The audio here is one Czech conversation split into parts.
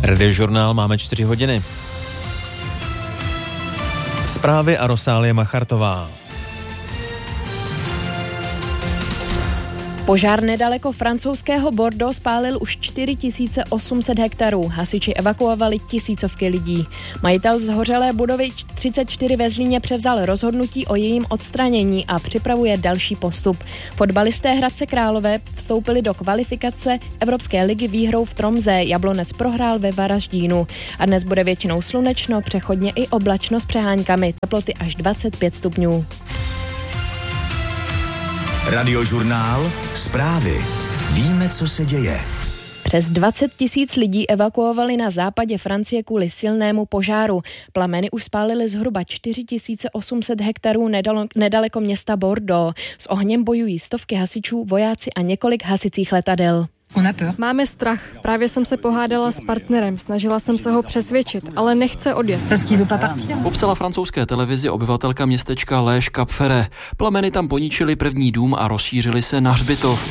Radiožurnál máme 4 hodiny. Zprávy a Rosálie Machartová. Požár nedaleko francouzského Bordeaux spálil už 4800 hektarů. Hasiči evakuovali tisícovky lidí. Majitel zhořelé budovy 34 ve Zlíně převzal rozhodnutí o jejím odstranění a připravuje další postup. Fotbalisté Hradce Králové vstoupili do kvalifikace Evropské ligy výhrou v Tromsø. Jablonec prohrál ve Varaždínu. A dnes bude většinou slunečno, přechodně i oblačno s přeháňkami. Teploty až 25 stupňů. Radiožurnál, zprávy. Víme, co se děje. Přes 20 000 lidí evakuovali na západě Francie kvůli silnému požáru. Plameny už spálily zhruba 4800 hektarů nedaleko města Bordeaux. S ohněm bojují stovky hasičů, vojáci a několik hasicích letadel. Máme strach. Právě jsem se pohádala s partnerem, snažila jsem se ho přesvědčit, ale nechce odjet. Popsala francouzské televizi obyvatelka městečka Les Cap-Ferret. Plameny tam poničily první dům a rozšířily se na hřbitov.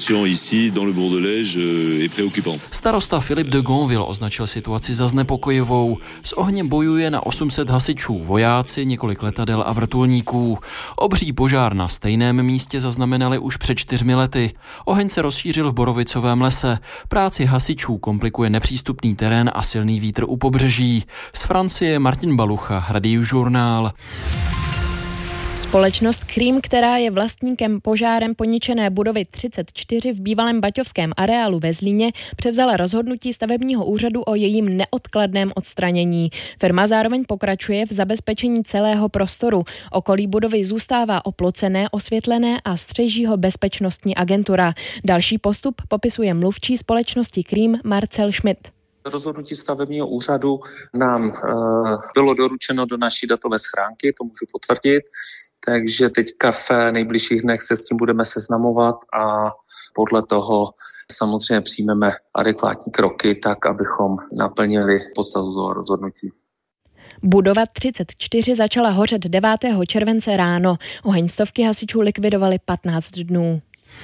Starosta Philippe de Gonville označil situaci za znepokojivou. S ohněm bojuje na 800 hasičů, vojáci, několik letadel a vrtulníků. Obří požár na stejném místě zaznamenali už před 4 lety. Oheň se rozšířil v Borovicovém lese. Práci hasičů komplikuje nepřístupný terén a silný vítr u pobřeží. Z Francie Martin Balucha, Radiožurnál. Společnost Cream, která je vlastníkem požárem poničené budovy 34 v bývalém baťovském areálu ve Zlíně, převzala rozhodnutí stavebního úřadu o jejím neodkladném odstranění. Firma zároveň pokračuje v zabezpečení celého prostoru. Okolí budovy zůstává oplocené, osvětlené a střeží ho bezpečnostní agentura. Další postup popisuje mluvčí společnosti Cream Marcel Schmidt. Rozhodnutí stavebního úřadu nám bylo doručeno do naší datové schránky, to můžu potvrdit, takže teďka v nejbližších dnech se s tím budeme seznamovat a podle toho samozřejmě přijmeme adekvátní kroky tak, abychom naplnili podstatu toho rozhodnutí. Budova 34 začala hořet 9. července ráno. Oheň stovky hasičů likvidovali 15 dnů.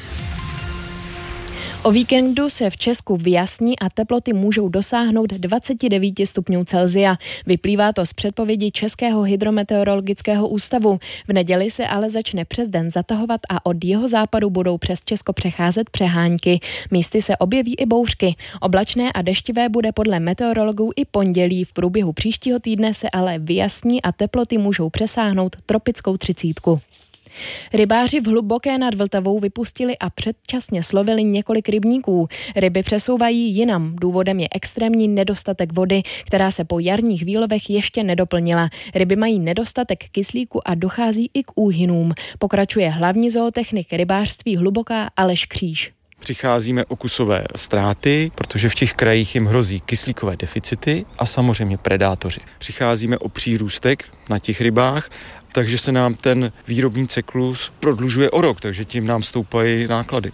O víkendu se v Česku vyjasní a teploty můžou dosáhnout 29 stupňů Celsia. Vyplývá to z předpovědi Českého hydrometeorologického ústavu. V neděli se ale začne přes den zatahovat a od jihozápadu budou přes Česko přecházet přehánky. Místy se objeví i bouřky. Oblačné a deštivé bude podle meteorologů i pondělí. V průběhu příštího týdne se ale vyjasní a teploty můžou přesáhnout tropickou 30. Rybáři v Hluboké nad Vltavou vypustili a předčasně slovili několik rybníků. Ryby přesouvají jinam. Důvodem je extrémní nedostatek vody, která se po jarních výlovech ještě nedoplnila. Ryby mají nedostatek kyslíku a dochází i k úhynům. Pokračuje hlavní zootechnik rybářství Hluboká Aleš Kříž. Přicházíme o kusové ztráty, protože v těch krajích jim hrozí kyslíkové deficity a samozřejmě predátoři. Přicházíme o přírůstek na těch rybách, takže se nám ten výrobní cyklus prodlužuje o rok, takže tím nám stoupají náklady.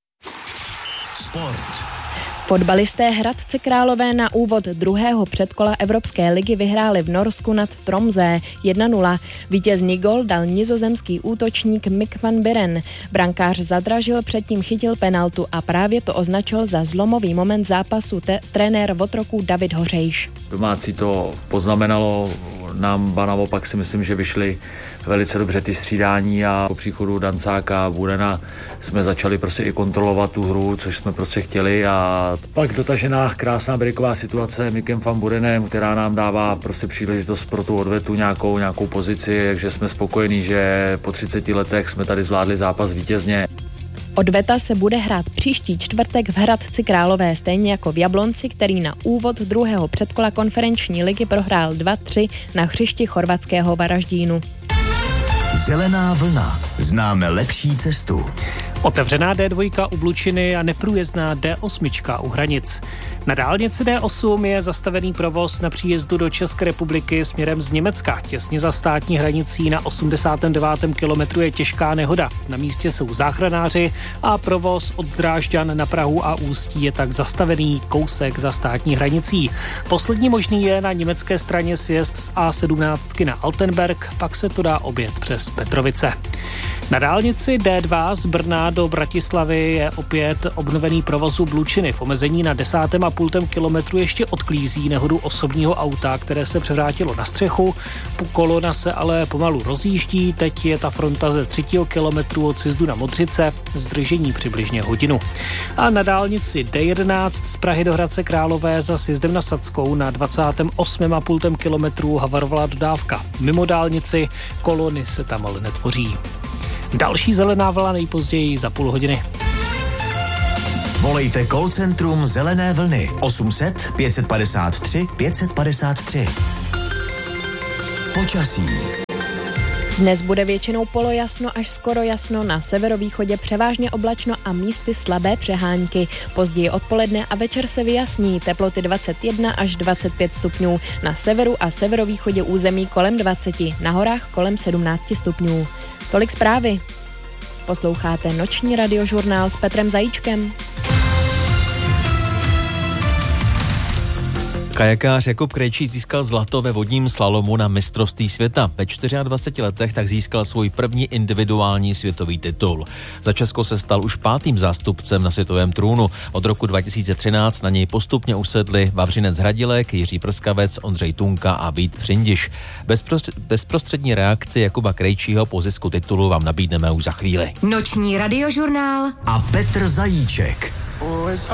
Sport. Fotbalisté Hradce Králové na úvod druhého předkola Evropské ligy vyhráli v Norsku nad Tromsø 1-0. Vítězný gól dal nizozemský útočník Mick van Buren. Brankář zadražil, předtím chytil penaltu a právě to označil za zlomový moment zápasu trenér Votroků David Hořejš. Domácí to poznamenalo, nám naopak si myslím, že vyšly velice dobře ty střídání a po příchodu Dancáka a Burena jsme začali prostě i kontrolovat tu hru, což jsme prostě chtěli a pak dotažená krásná breaková situace Mickem van Burenem, která nám dává prostě příležitost pro tu odvetu nějakou pozici, takže jsme spokojení, že po 30 letech jsme tady zvládli zápas vítězně. Odveta se bude hrát příští čtvrtek v Hradci Králové, stejně jako v Jablonci, který na úvod druhého předkola konferenční ligy prohrál 2-3 na hřišti chorvatského Varaždínu. Zelená vlna. Známe lepší cestu. Otevřená D2 u Blučiny a neprůjezdná D8 u hranic. Na dálnici D8 je zastavený provoz na příjezdu do České republiky směrem z Německa. Těsně za státní hranicí na 89. kilometru je těžká nehoda. Na místě jsou záchranáři a provoz od Drážďan na Prahu a Ústí je tak zastavený kousek za státní hranicí. Poslední možný je na německé straně sjezd z A17 na Altenberg, pak se to dá objet přes Petrovice. Na dálnici D2 z Brna do Bratislavy je opět obnovený provoz u Blučiny. V omezení na 10,5 kilometru ještě odklízí nehodu osobního auta, které se převrátilo na střechu. Kolona se ale pomalu rozjíždí. Teď je ta fronta ze 3. kilometru od sjezdu na Modřice. Zdržení přibližně hodinu. A na dálnici D11 z Prahy do Hradce Králové za sjezdem na Sadskou na 28,5 kilometru havarovala dodávka. Mimo dálnici kolony se tam ale netvoří. Další zelená vlna nejpozději za půl hodiny. Volejte call centrum Zelené vlny 800 553 553. Počasí. Dnes bude většinou polojasno až skoro jasno, na severovýchodě převážně oblačno a místy slabé přehánky. Později odpoledne a večer se vyjasní, teploty 21 až 25 stupňů, na severu a severovýchodě území kolem 20, na horách kolem 17 stupňů. Tolik zprávy. Posloucháte noční radiožurnál s Petrem Zajíčkem. Kajakář Jakub Krejčí získal zlato ve vodním slalomu na mistrovství světa. Ve 24 letech tak získal svůj první individuální světový titul. Za Česko se stal už 5. zástupcem na světovém trůnu. Od roku 2013 na něj postupně usedli Vavřinec Hradilek, Jiří Prskavec, Ondřej Tunka a Vít Přindiš. Bezprostřední reakci Jakuba Krejčího po zisku titulu vám nabídneme už za chvíli. Noční radiožurnál a Petr Zajíček.